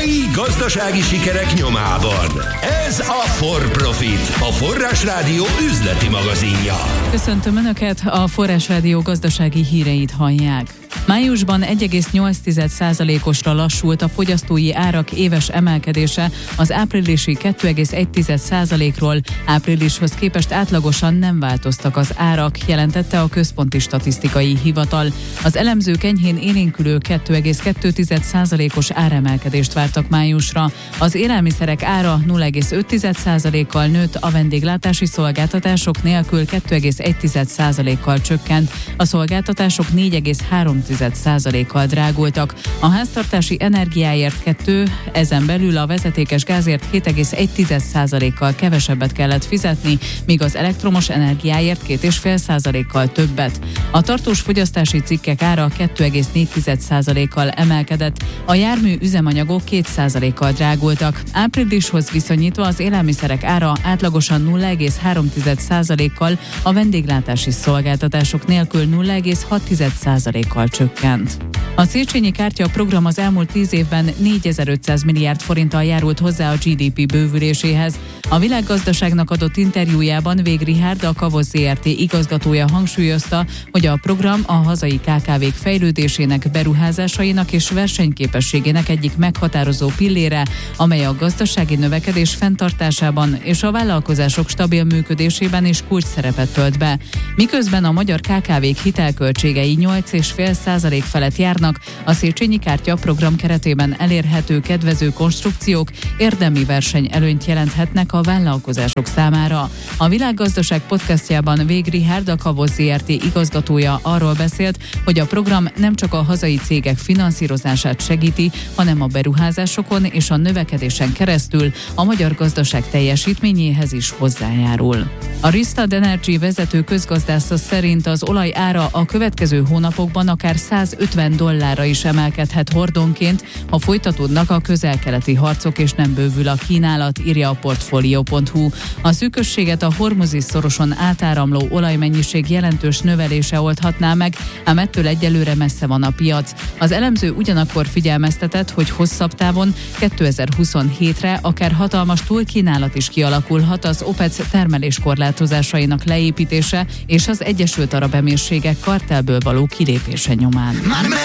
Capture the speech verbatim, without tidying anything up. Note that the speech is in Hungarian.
helyi gazdasági sikerek nyomában. Ez a For Profit, a Forrásrádió üzleti magazinja. Köszöntöm Önöket, a Forrásrádió gazdasági híreit hallják. Májusban egy egész nyolc százalékosra lassult a fogyasztói árak éves emelkedése az áprilisi két egész egy százalékról, áprilishoz képest átlagosan nem változtak az árak, jelentette a Központi Statisztikai Hivatal. Az elemzők enyhén élénkülő két egész két százalékos áremelkedést vártak májusra. Az élelmiszerek ára nulla egész öt százalékkal nőtt, a vendéglátási szolgáltatások nélkül két egész egy százalékkal csökkent, a szolgáltatások négy egész három százalékkal drágultak. A háztartási energiáért kettő, ezen belül a vezetékes gázért hét egész egy százalékkal kevesebbet kellett fizetni, míg az elektromos energiáért két egész öt százalékkal többet. A tartós fogyasztási cikkek ára két egész négy százalékkal emelkedett, a jármű üzemanyagok két százalékkal drágultak. Áprilishoz viszonyítva az élelmiszerek ára átlagosan nulla egész három százalékkal, a vendéglátási szolgáltatások nélkül nulla egész hat százalékkal csökkent. A Széchenyi Kártya program az elmúlt tíz évben négyezer-ötszáz milliárd forinttal járult hozzá a gé dé pé bővüléséhez. A Világgazdaságnak adott interjújában Vég Richárd, a Kavoz zé er té igazgatója hangsúlyozta, hogy a program a hazai ká ká vék fejlődésének, beruházásainak és versenyképességének egyik meghatározó pillére, amely a gazdasági növekedés fenntartásában és a vállalkozások stabil működésében is kulcs szerepet tölt be. Miközben a magyar ká ká vék hitelköltségei nyolc egész öt százalék felett járnak, a Széchenyi Kártya program keretében elérhető kedvező konstrukciók érdemi versenyelőnyt jelenthetnek a vállalkozások számára. A Világgazdaság podcastjában Vég Richárd, a Kavoz zé er té igazgatója arról beszélt, hogy a program nem csak a hazai cégek finanszírozását segíti, hanem a beruházásokon és a növekedésen keresztül a magyar gazdaság teljesítményéhez is hozzájárul. A Rystad Energy vezető közgazdásza szerint az olaj ára a következő hónapokban akár százötven dollárra is emelkedhet hordonként, ha folytatódnak a közel-keleti harcok és nem bővül a kínálat, írja a portfolio pont hu. A szűkösséget a Hormuzi szoroson átáramló olajmennyiség jelentős növelése oldhatná meg, ám ettől egyelőre messze van a piac. Az elemző ugyanakkor figyelmeztetett, hogy hosszabb távon kétezer-huszonhétre akár hatalmas túlkínálat is kialakulhat az OPEC termeléskorlátozásainak leépítése és az Egyesült Arab Emírségek kartellből való kilépése nyomán.